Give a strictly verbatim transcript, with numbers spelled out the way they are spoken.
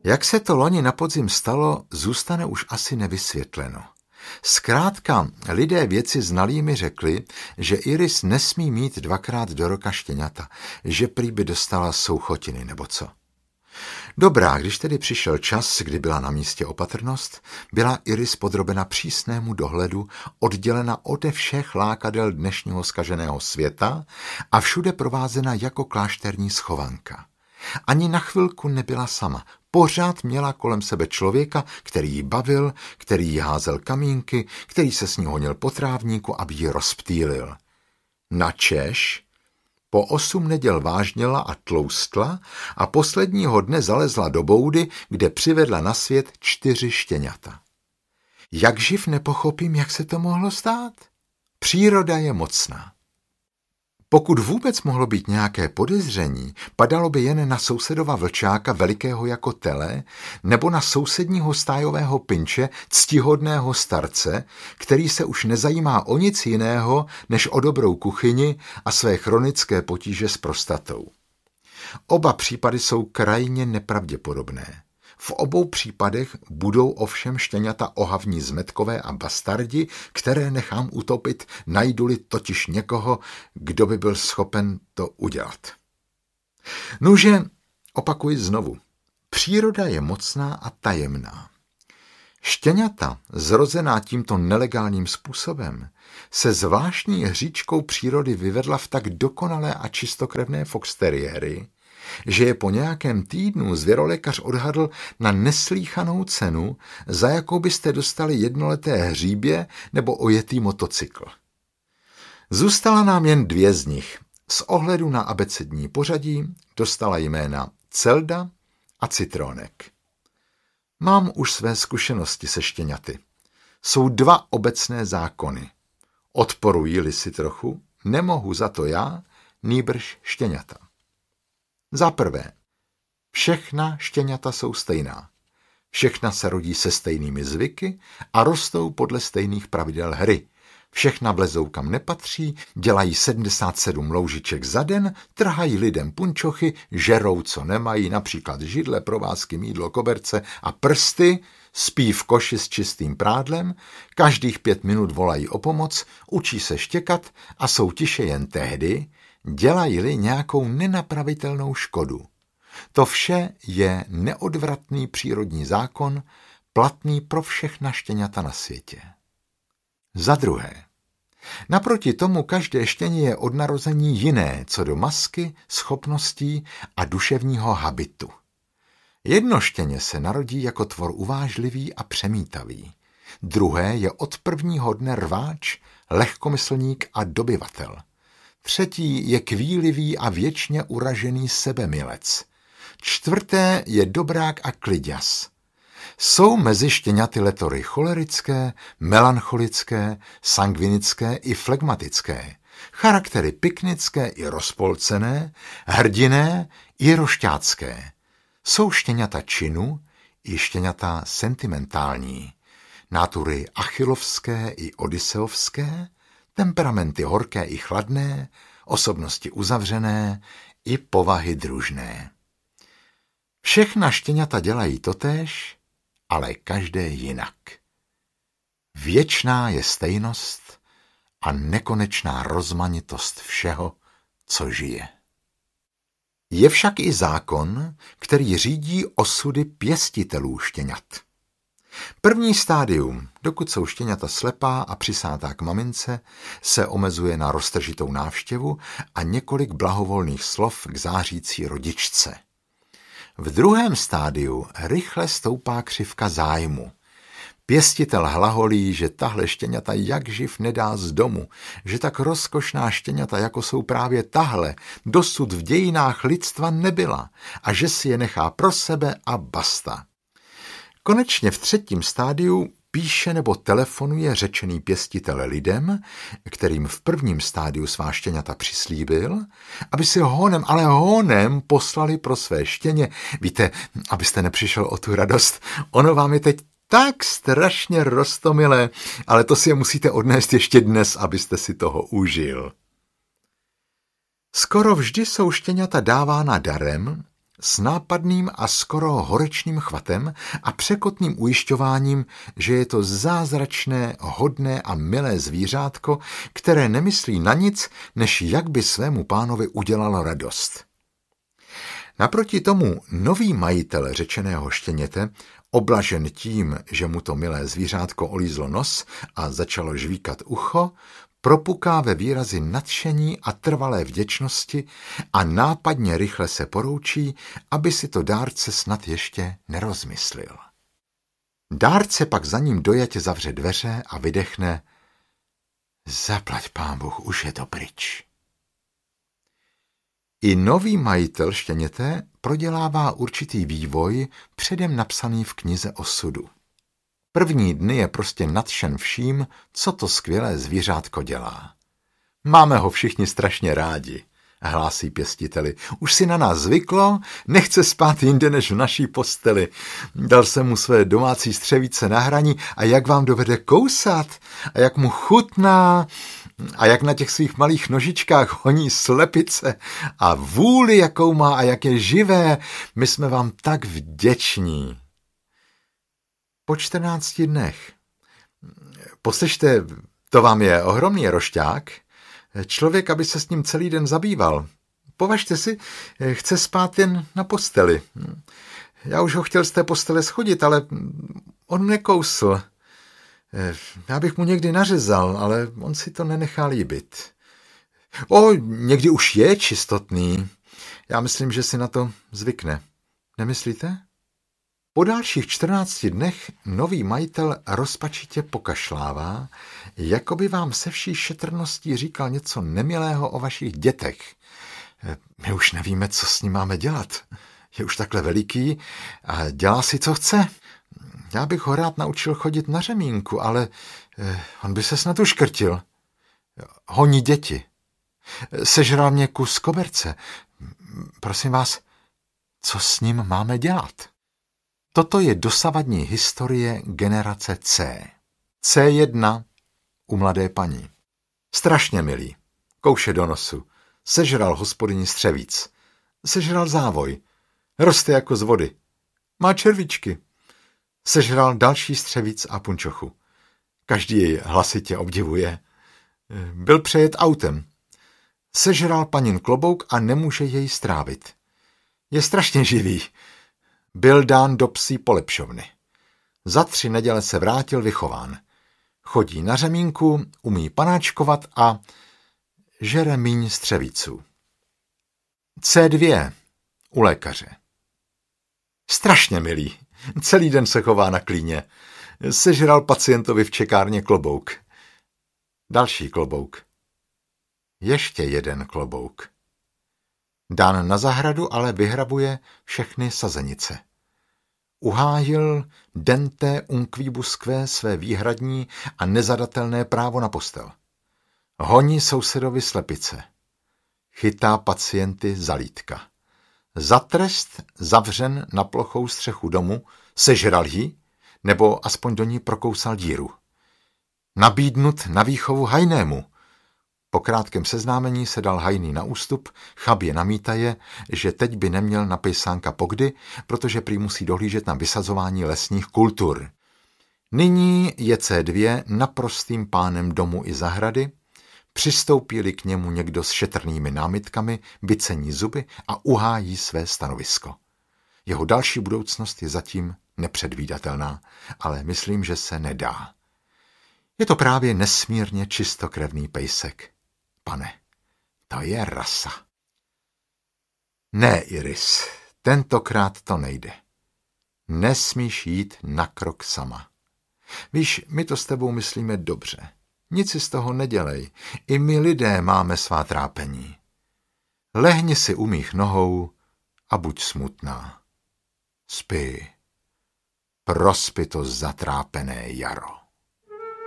Jak se to loni na podzim stalo, zůstane už asi nevysvětleno. Zkrátka, lidé věci znalí mi řekli, že Iris nesmí mít dvakrát do roka štěňata, že prý by dostala souchotiny nebo co. Dobrá, když tedy přišel čas, kdy byla na místě opatrnost, byla Iris podrobena přísnému dohledu, oddělena ode všech lákadel dnešního zkaženého světa a všude provázena jako klášterní schovanka. Ani na chvilku nebyla sama. Pořád měla kolem sebe člověka, který ji bavil, který jí házel kamínky, který se s ní honil po trávníku, aby ji rozptýlil. Načež po osm neděl vážněla a tloustla a posledního dne zalezla do boudy, kde přivedla na svět čtyři štěňata. Jak živ nepochopím, jak se to mohlo stát? Příroda je mocná. Pokud vůbec mohlo být nějaké podezření, padalo by jen na sousedova vlčáka velikého jako tele, nebo na sousedního stájového pinče, ctihodného starce, který se už nezajímá o nic jiného, než o dobrou kuchyni a své chronické potíže s prostatou. Oba případy jsou krajně nepravděpodobné. V obou případech budou ovšem štěňata ohavní zmetkové a bastardi, které nechám utopit, najdu-li totiž někoho, kdo by byl schopen to udělat. Nuže, opakuji znovu, příroda je mocná a tajemná. Štěňata, zrozená tímto nelegálním způsobem, se zvláštní hříčkou přírody vyvedla v tak dokonalé a čistokrevné foxteriéry, že je po nějakém týdnu zvěrolékař odhadl na neslýchanou cenu, za jakou byste dostali jednoleté hříbě nebo ojetý motocykl. Zůstala nám jen dvě z nich. S ohledu na abecední pořadí dostala jména Celda a Citrónek. Mám už své zkušenosti se štěňaty. Jsou dva obecné zákony. Odporují-li si trochu, nemohu za to já, nýbrž štěňata. Za prvé, všechna štěňata jsou stejná. Všechna se rodí se stejnými zvyky a rostou podle stejných pravidel hry. Všechna vlezou kam nepatří, dělají sedmdesát sedm loužiček za den, trhají lidem punčochy, žerou, co nemají, například židle, provázky, mýdlo, koberce a prsty, spí v koši s čistým prádlem, každých pět minut volají o pomoc, učí se štěkat a jsou tiše jen tehdy, dělají-li nějakou nenapravitelnou škodu. To vše je neodvratný přírodní zákon, platný pro všechna štěňata na světě. Za druhé, naproti tomu každé štěně je od narození jiné, co do masky, schopností a duševního habitu. Jedno štěně se narodí jako tvor uvážlivý a přemítavý. Druhé je od prvního dne rváč, lehkomyslník a dobyvatel. Třetí je kvílivý a věčně uražený sebemilec. Čtvrté je dobrák a kliďas. Jsou mezi štěňaty letory cholerické, melancholické, sangvinické i flegmatické, charaktery piknické i rozpolcené, hrdiné i rošťácké. Jsou štěňata činu i štěňata sentimentální, nátury achillovské i odiseovské, temperamenty horké i chladné, osobnosti uzavřené i povahy družné. Všechna štěňata dělají totéž, ale každé jinak. Věčná je stejnost a nekonečná rozmanitost všeho, co žije. Je však i zákon, který řídí osudy pěstitelů štěňat. První stádium, dokud jsou štěňata slepá a přisátá k mamince, se omezuje na roztržitou návštěvu a několik blahovolných slov k zářící rodičce. V druhém stádiu rychle stoupá křivka zájmu. Pěstitel hlaholí, že tahle štěňata jak živ nedá z domu, že tak rozkošná štěňata, jako jsou právě tahle, dosud v dějinách lidstva nebyla a že si je nechá pro sebe a basta. Konečně v třetím stádiu píše nebo telefonuje řečený pěstitel lidem, kterým v prvním stádiu svá štěňata přislíbil, aby si honem, ale honem poslali pro své štěně. Víte, abyste nepřišel o tu radost, ono vám je teď tak strašně roztomilé, ale to si je musíte odnést ještě dnes, abyste si toho užil. Skoro vždy jsou štěňata dávána darem, s nápadným a skoro horečným chvatem a překotným ujišťováním, že je to zázračné, hodné a milé zvířátko, které nemyslí na nic, než jak by svému pánovi udělalo radost. Naproti tomu nový majitel řečeného štěněte, oblažen tím, že mu to milé zvířátko olízlo nos a začalo žvíkat ucho, propuká ve výrazy nadšení a trvalé vděčnosti a nápadně rychle se poroučí, aby si to dárce snad ještě nerozmyslil. Dárce pak za ním dojatě zavře dveře a vydechne: zaplať pán Bůh, už je to pryč. I nový majitel štěněte prodělává určitý vývoj předem napsaný v knize osudu. První dny je prostě nadšen vším, co to skvělé zvířátko dělá. Máme ho všichni strašně rádi, hlásí pěstiteli. Už si na nás zvyklo, nechce spát jinde než v naší posteli. Dal jsem mu své domácí střevíce na hraní a jak vám dovede kousat a jak mu chutná a jak na těch svých malých nožičkách honí slepice a vůli, jakou má a jak je živé, my jsme vám tak vděční. Po čtrnácti dnech. Poslyšte, to vám je ohromný rošťák. Člověk, aby se s ním celý den zabýval. Považte si, chce spát jen na posteli. Já už ho chtěl z té postele schodit, ale on mě kousl. Já bych mu někdy nařezal, ale on si to nenechá líbit. O, někdy už je čistotný. Já myslím, že si na to zvykne. Nemyslíte? Po dalších čtrnácti dnech nový majitel rozpačitě pokašlává, jako by vám se vší šetrností říkal něco nemilého o vašich dětech. My už nevíme, co s ním máme dělat. Je už takhle veliký a dělá si, co chce. Já bych ho rád naučil chodit na řemínku, ale on by se snad uškrtil. Honí děti. Sežral mě kus koberce. Prosím vás, co s ním máme dělat? Toto je dosavadní historie generace C. C jedna u mladé paní. Strašně milý. Kouše do nosu. Sežral hospodyni střevíc. Sežral závoj. Roste jako z vody. Má červičky. Sežral další střevíc a punčochu. Každý jej hlasitě obdivuje. Byl přejet autem. Sežral panin klobouk a nemůže jej strávit. Je strašně živý. Byl dán do psí polepšovny. Za tři neděle se vrátil vychován. Chodí na řemínku, umí panáčkovat a žere míň střevíců. C dva u lékaře. Strašně milý. Celý den se chová na klíně. Sežral pacientovi v čekárně klobouk. Další klobouk. Ještě jeden klobouk. Dán na zahradu, ale vyhrabuje všechny sazenice. Uhájil dente unquibusque své výhradní a nezadatelné právo na postel. Honí sousedovi slepice. Chytá pacienty za lítka. Za trest zavřen na plochou střechu domu, sežral ji, nebo aspoň do ní prokousal díru. Nabídnut na výchovu hajnému. Po krátkém seznámení se dal hajný na ústup, chabě namítaje, že teď by neměl na pejsánka pokdy, protože prý musí dohlížet na vysazování lesních kultur. Nyní je C dva naprostým pánem domu i zahrady, přistoupí-li k němu někdo s šetrnými námitkami, vycení zuby a uhájí své stanovisko. Jeho další budoucnost je zatím nepředvídatelná, ale myslím, že se nedá. Je to právě nesmírně čistokrevný pejsek. Pane, to je rasa. Ne, Iris, tentokrát to nejde. Nesmíš jít na krok sama. Víš, my to s tebou myslíme dobře. Nic si z toho nedělej. I my lidé máme svá trápení. Lehni si u mých nohou a buď smutná. Spí. Prospi to zatrápené jaro.